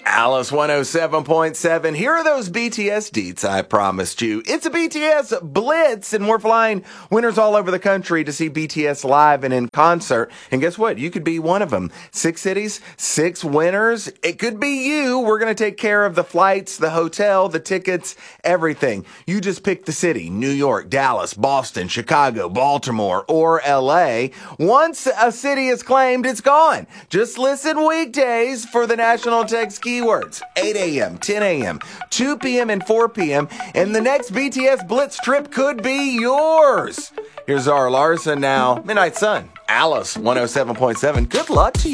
Alice 107.7. Here are those BTS deets I promised you. It's a BTS Blitz, and we're flying winners all over the country to see BTS live and in concert. And guess what? You could be one of them. 6 cities, 6 winners. It could be you. We're going to take care of the flights, the hotel, the tickets, everything. You just pick the city: New York, Dallas, Boston, Chicago, Baltimore, or LA. Once a city is claimed, it's gone. Just listen weekdays for the national text keywords: 8 a.m., 10 a.m., 2 p.m., and 4 p.m. And the next BTS Blitz trip could be yours. Here's Zara Larson now. Midnight Sun, Alice 107.7. Good luck to you.